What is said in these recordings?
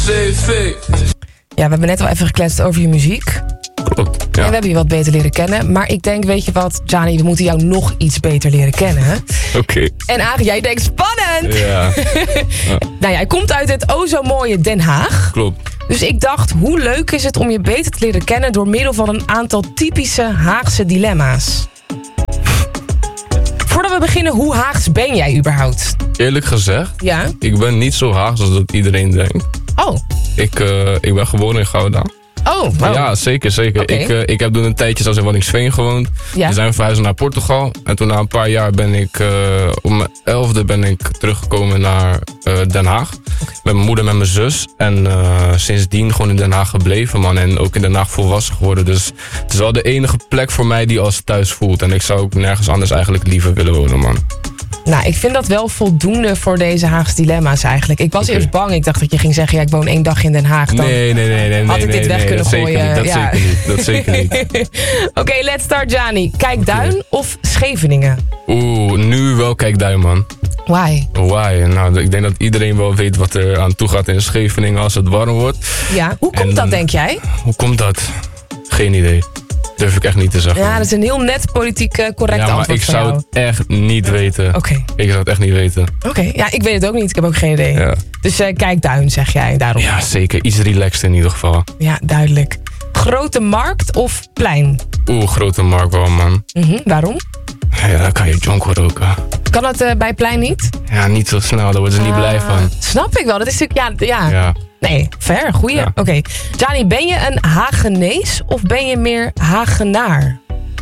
Ja, we hebben net al even gekletst over je muziek. Klopt, ja. En we hebben je wat beter leren kennen. Maar ik denk, weet je wat, Gianni, we moeten jou nog iets beter leren kennen. Oké. En Arie, jij denkt spannend! Ja. Nou, jij komt uit het o zo mooie Den Haag. Klopt. Dus ik dacht, hoe leuk is het om je beter te leren kennen door middel van een aantal typische Haagse dilemma's. Voordat we beginnen, hoe Haags ben jij überhaupt? Eerlijk gezegd, Ja? ik ben niet zo Haags als dat iedereen denkt. Oh. Ik ben geboren in Gouda. Oh, wow. Ja, zeker. Oké. Ik heb toen een tijdje zelfs in Waddinxveen gewoond. Ja. We zijn verhuisd naar Portugal. En toen na een paar jaar ben ik, op mijn 11e ben ik teruggekomen naar Den Haag. Met mijn moeder en met mijn zus. En sindsdien gewoon in Den Haag gebleven, man. En ook in Den Haag volwassen geworden. Dus het is wel de enige plek voor mij die als thuis voelt. En ik zou ook nergens anders eigenlijk liever willen wonen, man. Nou, ik vind dat wel voldoende voor deze Haagse dilemma's eigenlijk. Ik was eerst bang. Ik dacht dat je ging zeggen, ja, ik woon 1 dag in Den Haag. Dan Nee. had ik dit weg kunnen gooien. Dat zeker niet. Oké, let's start, Gianni. Kijkduin of Scheveningen? Nu wel Kijkduin, man. Why? Why? Nou, ik denk dat iedereen wel weet wat er aan toe gaat in Scheveningen als het warm wordt. Ja, hoe komt dat, denk jij? Hoe komt dat? Geen idee. Durf ik echt niet te zeggen. Ja, dat is een heel net politiek correct antwoord maar ik van zou jou. het echt niet weten. Oké. Ik zou het echt niet weten. Oké, ja, ik weet het ook niet. Ik heb ook geen idee. Ja, Dus Kijkduin, zeg jij daarom. ja zeker. Iets relaxed in ieder geval. Ja, duidelijk. Grote Markt of Plein? Grote markt wel, man. Waarom? Ja, dan kan je jonko roken. Kan dat bij Plein niet? Ja, niet zo snel. Daar worden ze niet blij van. Snap ik wel. Dat is natuurlijk, ja. Ja. Nee, fair, goeie. Ja. Oké. Gianni, ben je een Hagenees of ben je meer Hagenaar?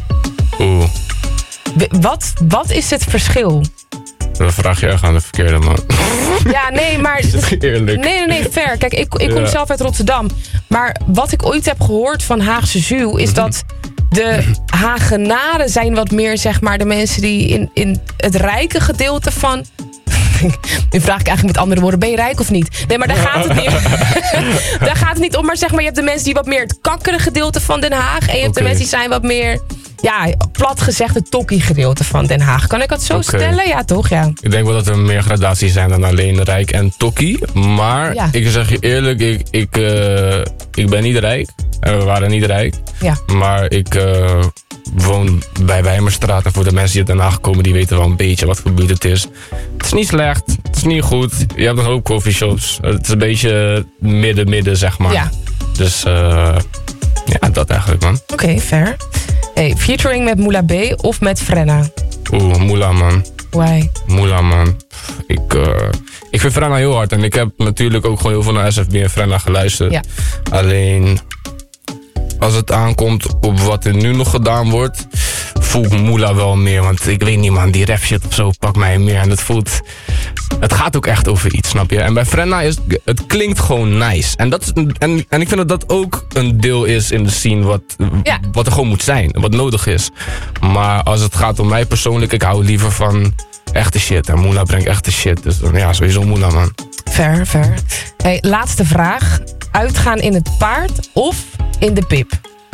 Wat is het verschil? Dan vraag je echt aan de verkeerde man. Ja, nee, maar... Eerlijk. Nee, fair. Kijk, ik kom zelf uit Rotterdam. Maar wat ik ooit heb gehoord van Haagse Zuul is dat de Hagenaren zijn wat meer, zeg maar, de mensen die in het rijke gedeelte van... Nu vraag ik eigenlijk met andere woorden, ben je rijk of niet? Nee, maar daar gaat het niet. Daar gaat het niet om. Maar zeg maar, je hebt de mensen die wat meer het kakkere gedeelte van Den Haag. En je hebt de mensen die zijn wat meer, ja, plat gezegd, het tokkie gedeelte van Den Haag. Kan ik dat zo stellen? Ja, toch? Ja. Ik denk wel dat er meer gradaties zijn dan alleen rijk en tokkie. Maar ik zeg je eerlijk, ik ben niet rijk. En we waren niet rijk. Ja. Maar ik woon bij Wijmerstraat. En voor de mensen die uit Den Haag komen, die weten wel een beetje wat voor buurt het is. Het is niet slecht, het is niet goed. Je hebt een hoop coffeeshops. Het is een beetje midden, zeg maar. Ja. Dus ja, dat eigenlijk, man. Oké, fair. Hey, featuring met Moula B of met Frenna? Moula, man. Why? Moula, man. Ik vind Frenna heel hard. En ik heb natuurlijk ook gewoon heel veel naar SFB en Frenna geluisterd. Ja. Alleen, als het aankomt op wat er nu nog gedaan wordt, voel ik Moula wel meer. Want ik weet niet, man, die rap shit of zo pakt mij meer. En het gaat ook echt over iets, snap je? En bij Frenna het klinkt gewoon nice. En ik vind dat ook een deel is in de scene wat er gewoon moet zijn. Wat nodig is. Maar als het gaat om mij persoonlijk, ik hou liever van echte shit. En Moula brengt echte shit. Dus ja, sowieso Moula, man. Fair. Hey, laatste vraag. Uitgaan in het paard of in de pip?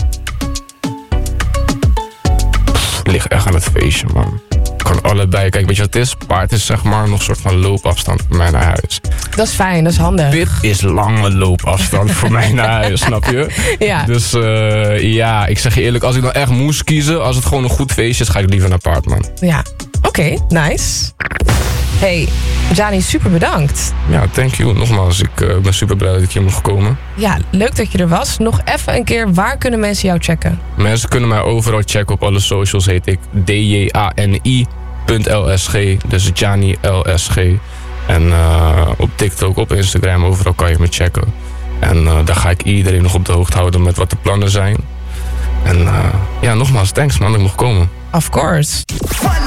Ligt echt aan het feestje, man. Kan allebei. Kijk, weet je wat het is? Paard is zeg maar nog een soort van loopafstand voor mij naar huis. Dat is fijn, dat is handig. Pip is lange loopafstand voor mij naar huis, snap je? Ja. Dus ja, ik zeg je eerlijk, als ik dan echt moest kiezen, als het gewoon een goed feestje is, ga ik liever naar paard, man. Ja, oké, nice. Hey, Gianni, super bedankt. Ja, thank you. Nogmaals, ik ben super blij dat ik hier mag komen. Ja, leuk dat je er was. Nog even een keer, waar kunnen mensen jou checken? Mensen kunnen mij overal checken. Op alle socials heet ik djani.lsg. Dus Gianni LSG. En op TikTok, op Instagram, overal kan je me checken. En daar ga ik iedereen nog op de hoogte houden met wat de plannen zijn. En ja, nogmaals, thanks man dat ik mocht komen. Of course.